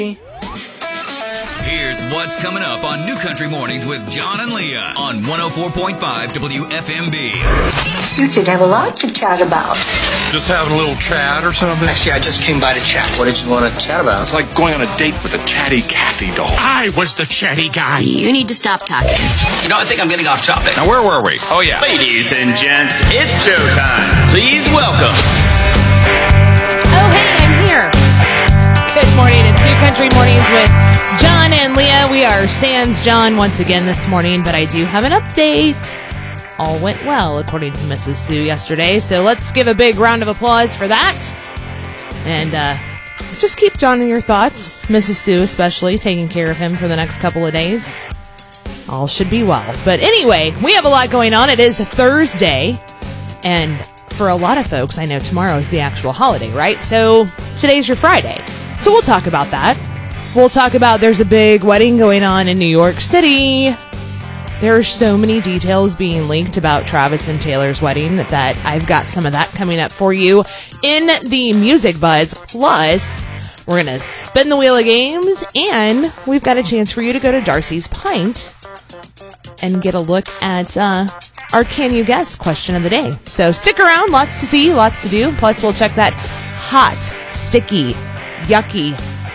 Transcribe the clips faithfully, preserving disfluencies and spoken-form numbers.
Here's what's coming up on New Country Mornings with John and Leah on one oh four point five W F M B. You should have a lot to chat about. Just having a little chat or something? Actually, I just came by to chat. What did you want to chat about? It's like going on a date with a chatty Cathy doll. I was the chatty guy. You need to stop talking. You know, I think I'm getting off topic. Now, where were we? Oh, yeah. Ladies and gents, it's showtime. Please welcome. Oh, hey, I'm here. Good morning. It's New Country Mornings with John and Leah. We are sans John once again this morning, but I do have an update. All went well, according to Missus Sue yesterday, so let's give a big round of applause for that. And uh, just keep John in your thoughts, Missus Sue especially, taking care of him for the next couple of days. All should be well. But anyway, we have a lot going on. It is Thursday, and for a lot of folks, I know tomorrow is the actual holiday, right? So today's your Friday. So we'll talk about that. We'll talk about there's a big wedding going on in New York City. There are so many details being leaked about Travis and Taylor's wedding that I've got some of that coming up for you in the Music Buzz. Plus, we're going to spin the wheel of games, and we've got a chance for you to go to Darcy's Pint and get a look at uh, our Can You Guess question of the day. So stick around. Lots to see, lots to do. Plus, we'll check that hot, sticky, yucky,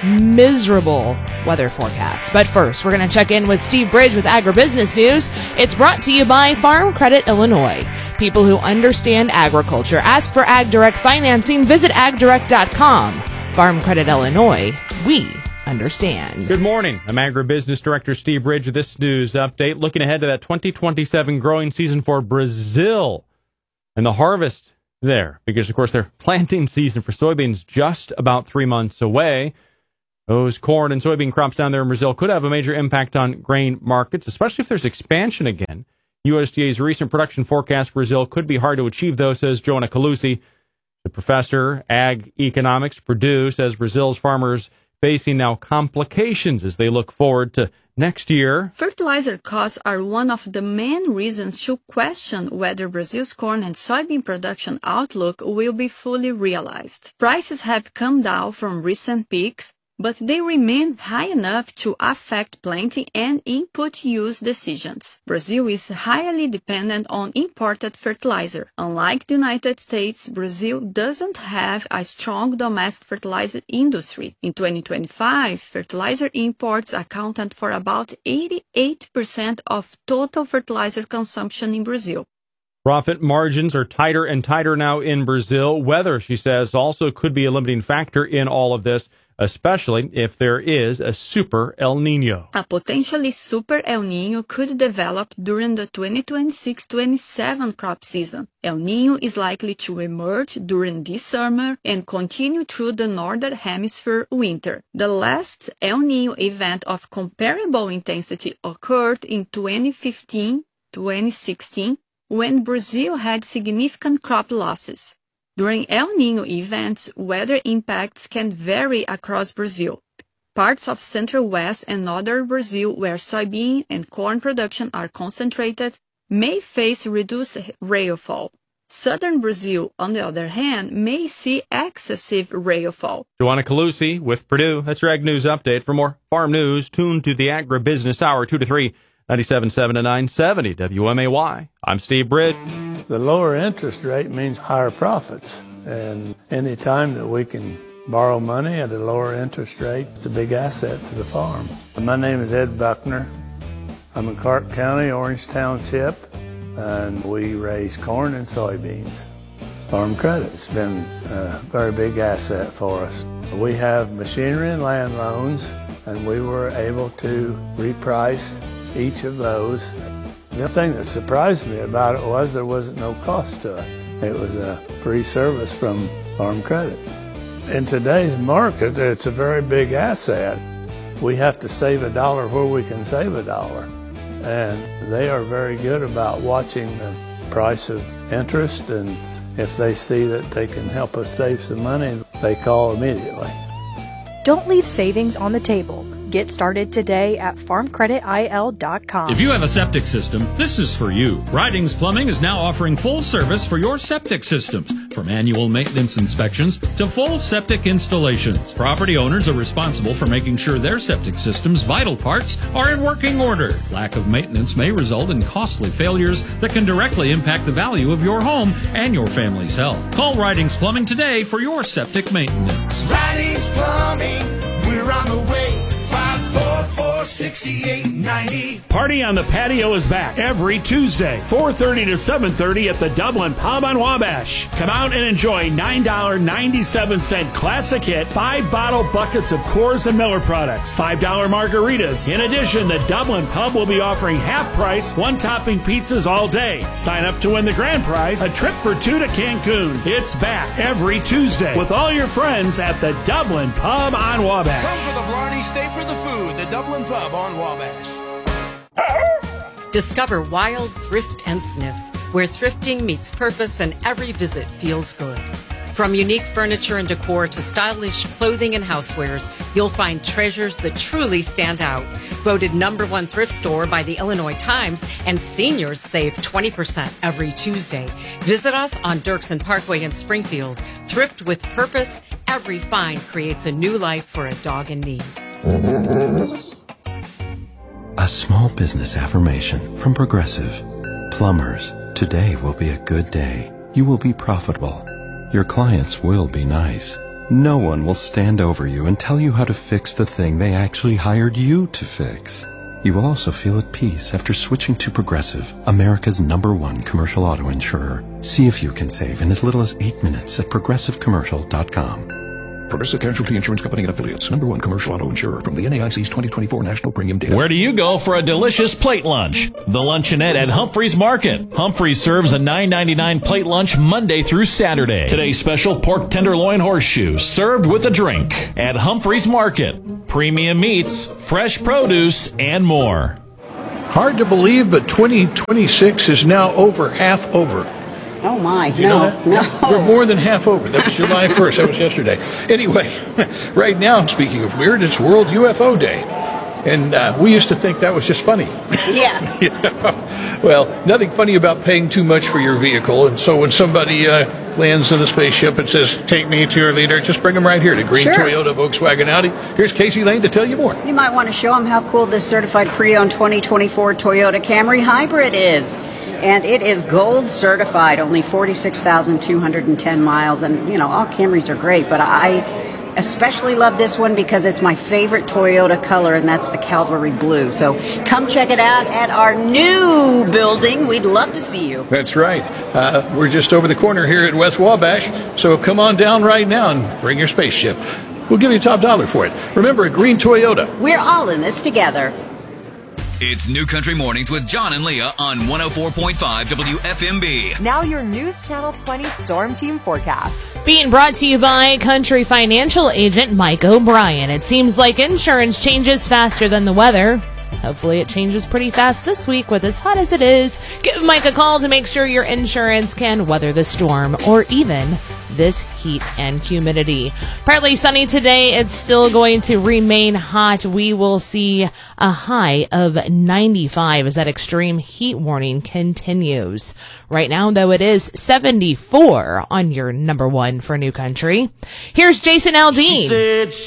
miserable weather forecast. But first, we're going to check in with Steve Bridge with Agribusiness News. It's brought to you by Farm Credit Illinois. People who understand agriculture. Ask for AgDirect financing. Visit ag direct dot com. Farm Credit Illinois. We understand. Good morning. I'm Agribusiness Director Steve Bridge with this news update. Looking ahead to that twenty twenty-seven growing season for Brazil and the harvest there. Because, of course, their planting season for soybeans just about three months away. Those corn and soybean crops down there in Brazil could have a major impact on grain markets, especially if there's expansion again. U S D A's recent production forecast for Brazil could be hard to achieve, though, says Joanna Calusi, the professor, ag economics, Purdue, says Brazil's farmers facing now complications as they look forward to next year. Fertilizer costs are one of the main reasons to question whether Brazil's corn and soybean production outlook will be fully realized. Prices have come down from recent peaks, but they remain high enough to affect planting and input use decisions. Brazil is highly dependent on imported fertilizer. Unlike the United States, Brazil doesn't have a strong domestic fertilizer industry. In twenty twenty-five, fertilizer imports accounted for about eighty-eight percent of total fertilizer consumption in Brazil. Profit margins are tighter and tighter now in Brazil. Weather, she says, also could be a limiting factor in all of this, especially if there is a super El Nino. A potentially super El Nino could develop during the twenty twenty-six twenty-seven crop season. El Nino is likely to emerge during this summer and continue through the northern hemisphere winter. The last El Nino event of comparable intensity occurred in twenty fifteen twenty sixteen, when Brazil had significant crop losses. During El Nino events, weather impacts can vary across Brazil. Parts of central west and northern Brazil, where soybean and corn production are concentrated, may face reduced rainfall. Southern Brazil, on the other hand, may see excessive rainfall. Joanna Calusi with Purdue. That's your Ag News Update. For more farm news, tune to the Agribusiness Hour, two to three, ninety-seven point seven to nine seventy W M A Y. I'm Steve Britt. The lower interest rate means higher profits. And any time that we can borrow money at a lower interest rate, it's a big asset to the farm. My name is Ed Buckner. I'm in Clark County, Orange Township, and we raise corn and soybeans. Farm Credit's been a very big asset for us. We have machinery and land loans, and we were able to reprice each of those. The thing that surprised me about it was there wasn't no cost to it. It was a free service from Farm Credit. In today's market, it's a very big asset. We have to save a dollar where we can save a dollar. And they are very good about watching the price of interest, and if they see that they can help us save some money, they call immediately. Don't leave savings on the table. Get started today at farm credit I L dot com. If you have a septic system, this is for you. Ridings Plumbing is now offering full service for your septic systems, from annual maintenance inspections to full septic installations. Property owners are responsible for making sure their septic system's vital parts are in working order. Lack of maintenance may result in costly failures that can directly impact the value of your home and your family's health. Call Ridings Plumbing today for your septic maintenance. Ridings Plumbing, we're on the way. five four four, six eight nine zero. Party on the Patio is back every Tuesday, four thirty to seven thirty at the Dublin Pub on Wabash. Come out and enjoy nine dollars and ninety-seven cents classic hit, five bottle buckets of Coors and Miller products, five dollars margaritas. In addition, the Dublin Pub will be offering half price, one topping pizzas all day. Sign up to win the grand prize, a trip for two to Cancun. It's back every Tuesday with all your friends at the Dublin Pub on Wabash. Come for the Blarney, stay for the food. The Dublin Pub on Wabash. Discover Wild Thrift and Sniff, where thrifting meets purpose and every visit feels good. From unique furniture and decor to stylish clothing and housewares, you'll find treasures that truly stand out. Voted number one thrift store by the Illinois Times, and seniors save twenty percent every Tuesday. Visit us on Dirksen Parkway in Springfield. Thrift with purpose. Every find creates a new life for a dog in need. A small business affirmation from Progressive. Plumbers, today will be a good day. You will be profitable. Your clients will be nice. No one will stand over you and tell you how to fix the thing they actually hired you to fix. You will also feel at peace after switching to Progressive, America's number one commercial auto insurer. See if you can save in as little as eight minutes at progressive commercial dot com. Progressive Casualty Insurance Company and Affiliates. Number one commercial auto insurer from the N A I C's twenty twenty-four National Premium Data. Where do you go for a delicious plate lunch? The Luncheonette at Humphreys Market. Humphreys serves a nine ninety-nine plate lunch Monday through Saturday. Today's special pork tenderloin horseshoe served with a drink at Humphreys Market. Premium meats, fresh produce, and more. Hard to believe, but twenty twenty-six is now over, half over. Oh, my. Did you no, know that? no. We're more than half over. That was July first. That was yesterday. Anyway, right now, speaking of weird, it's World U F O Day. And uh, we used to think that was just funny. Yeah. You know? Well, nothing funny about paying too much for your vehicle. And so when somebody uh, lands in a spaceship and says, take me to your leader, just bring them right here to Green Sure. Toyota, Volkswagen, Audi. Here's Casey Lane to tell you more. You might want to show them how cool this certified pre-owned twenty twenty-four Toyota Camry Hybrid is. And it is gold certified, only forty-six thousand two hundred ten miles. And, you know, all Camrys are great, but I especially love this one because it's my favorite Toyota color, and that's the Cavalry Blue. So come check it out at our new building. We'd love to see you. That's right. Uh, we're just over the corner here at West Wabash, so come on down right now and bring your spaceship. We'll give you top dollar for it. Remember, a Green Toyota. We're all in this together. It's New Country Mornings with John and Leah on one oh four point five W F M B. Now your News Channel twenty Storm Team forecast. Being brought to you by Country Financial Agent Mike O'Brien. It seems like insurance changes faster than the weather. Hopefully it changes pretty fast this week with as hot as it is. Give Mike a call to make sure your insurance can weather the storm or even this heat and humidity. Partly sunny today. It's still going to remain hot. We will see a high of ninety-five as that extreme heat warning continues. Right now, though, it is seventy-four on your number one for New Country. Here's Jason Aldean.